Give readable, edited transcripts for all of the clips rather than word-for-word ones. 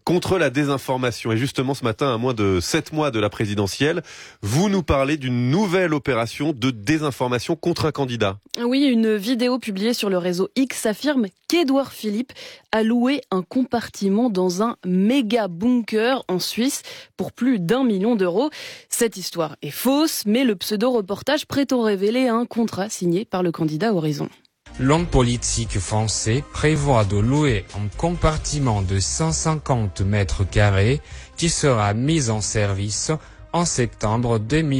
contre la désinformation. Et justement, ce matin, à moins de 7 mois de la présidentielle, vous nous parlez d'une nouvelle opération de désinformation contre un candidat. Oui, une vidéo publiée sur le réseau X affirme qu'Édouard Philippe a loué un compartiment dans un méga bunker en Suisse pour plus d'1 million d'euros. Cette histoire est fausse, mais le pseudo-reportage prétend révéler un contrat signé par le candidat Horizon. L'homme politique français prévoit de louer un compartiment de 150 mètres carrés qui sera mis en service en septembre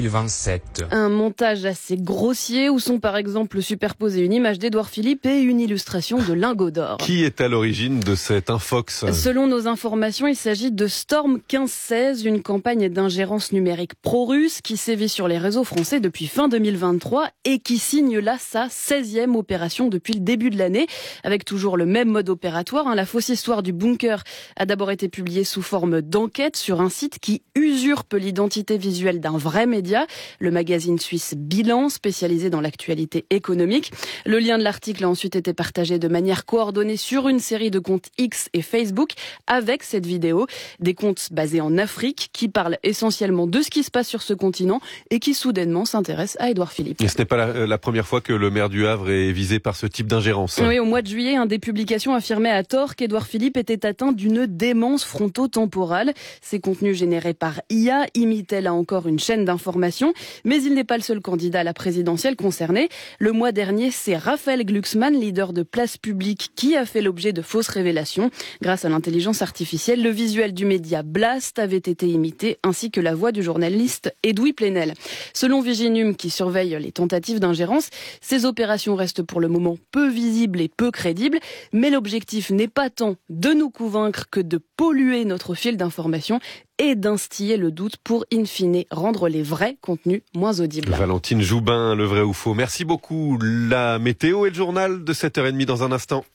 2027. Un montage assez grossier où sont par exemple superposées une image d'Édouard Philippe et une illustration de lingots d'or. Qui est à l'origine de cet infox ? Selon nos informations, il s'agit de Storm 1516, une campagne d'ingérence numérique pro-russe qui sévit sur les réseaux français depuis fin 2023 et qui signe là sa 16e opération depuis le début de l'année, avec toujours le même mode opératoire. La fausse histoire du bunker a d'abord été publiée sous forme d'enquête sur un site qui usurpe l'identité visuelle d'un vrai média, le magazine suisse Bilan, spécialisé dans l'actualité économique. Le lien de l'article a ensuite été partagé de manière coordonnée sur une série de comptes X et Facebook avec cette vidéo. Des comptes basés en Afrique qui parlent essentiellement de ce qui se passe sur ce continent et qui soudainement s'intéressent à Édouard Philippe. Et ce n'est pas la première fois que le maire du Havre est visé par ce type d'ingérence. Oui, au mois de juillet, des publications affirmaient à tort qu'Édouard Philippe était atteint d'une démence frontotemporale. Ces contenus générés par IA imitaient là encore une chaîne d'information, mais il n'est pas le seul candidat à la présidentielle concerné. Le mois dernier, c'est Raphaël Glucksmann, leader de Place Publique, qui a fait l'objet de fausses révélations. Grâce à l'intelligence artificielle, le visuel du média Blast avait été imité, ainsi que la voix du journaliste Edoui Plenel. Selon Viginum, qui surveille les tentatives d'ingérence, ces opérations restent pour le moment peu visibles et peu crédibles, mais l'objectif n'est pas tant de nous convaincre que de polluer notre fil d'information et d'instiller le doute pour, in fine, rendre les vrais contenus moins audibles. Valentine Joubin, le vrai ou faux. Merci beaucoup. La météo et le journal de 7h30 dans un instant.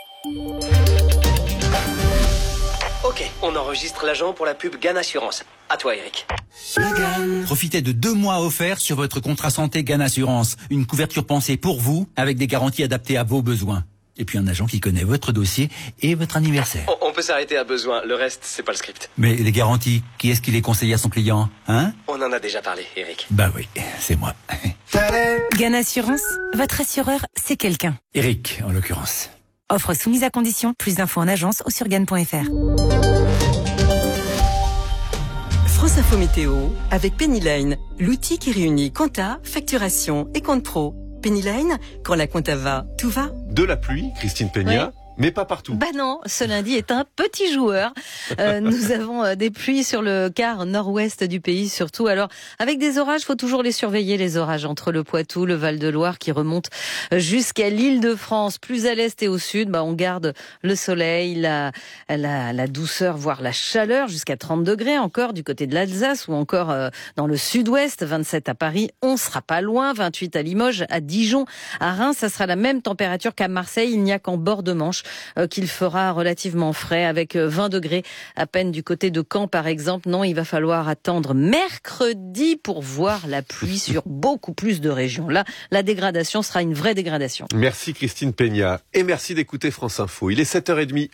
Ok, on enregistre l'agent pour la pub GAN Assurance. À toi, Eric. Profitez de 2 mois offerts sur votre contrat santé GAN Assurance. Une couverture pensée pour vous, avec des garanties adaptées à vos besoins. Et puis un agent qui connaît votre dossier et votre anniversaire. On peut s'arrêter à besoin, le reste, c'est pas le script. Mais les garanties, qui est-ce qui les conseille à son client, hein ? On en a déjà parlé, Eric. Bah oui, c'est moi. GAN Assurance, votre assureur, c'est quelqu'un. Eric, en l'occurrence. Offre soumise à condition, plus d'infos en agence ou sur GAN.fr. France Info Météo avec Pennyline, l'outil qui réunit compta, facturation et compte pro. Pennyline, quand la compta va, tout va. De la pluie, Christine Peña. Oui. Mais pas partout. Bah non, ce lundi est un petit joueur. Nous avons des pluies sur le quart nord-ouest du pays surtout. Alors, avec des orages, faut toujours les surveiller, les orages entre le Poitou, le Val-de-Loire qui remontent jusqu'à l'Île-de-France. Plus à l'est et au sud, on garde le soleil, la douceur, voire la chaleur, jusqu'à 30 degrés encore du côté de l'Alsace ou encore dans le sud-ouest, 27 à Paris. On sera pas loin, 28 à Limoges, à Dijon, à Reims. Ça sera la même température qu'à Marseille. Il n'y a qu'en bord de Manche qu'il fera relativement frais avec 20 degrés à peine du côté de Caen par exemple. Non, il va falloir attendre mercredi pour voir la pluie sur beaucoup plus de régions. Là, la dégradation sera une vraie dégradation. Merci Christine Peña et merci d'écouter France Info. Il est 7h30.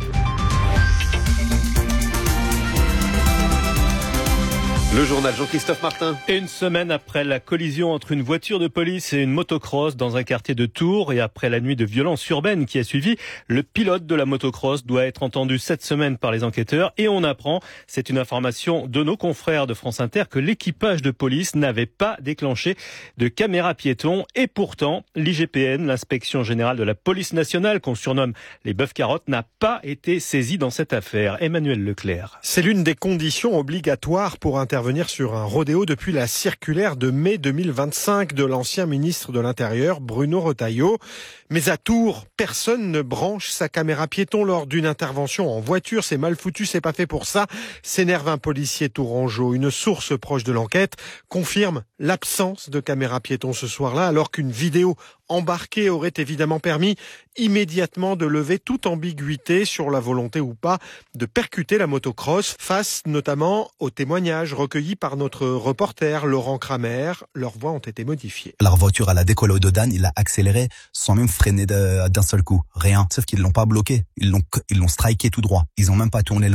Le journal Jean-Christophe Martin. Et une semaine après la collision entre une voiture de police et une motocross dans un quartier de Tours et après la nuit de violence urbaine qui a suivi, le pilote de la motocross doit être entendu cette semaine par les enquêteurs et on apprend, c'est une information de nos confrères de France Inter, que l'équipage de police n'avait pas déclenché de caméra piéton et pourtant l'IGPN, l'inspection générale de la police nationale qu'on surnomme les bœufs carottes, n'a pas été saisie dans cette affaire. Emmanuel Leclerc. C'est l'une des conditions obligatoires pour intervenir sur un rodéo depuis la circulaire de mai 2025 de l'ancien ministre de l'Intérieur, Bruno Retailleau. Mais à Tours, personne ne branche sa caméra piéton lors d'une intervention en voiture. C'est mal foutu, c'est pas fait pour ça. S'énerve un policier tourangeau. Une source proche de l'enquête confirme l'absence de caméra piéton ce soir-là, alors qu'une vidéo embarquée aurait évidemment permis immédiatement de lever toute ambiguïté sur la volonté ou pas de percuter la motocross, face notamment aux témoignages recueillis par notre reporter Laurent Kramer. Leurs voix ont été modifiées. La voiture, elle a décollé au Dodan, il a accéléré sans même freiner d'un seul coup. Rien. Sauf qu'ils l'ont pas bloqué. Ils l'ont striké tout droit. Ils ont même pas tourné le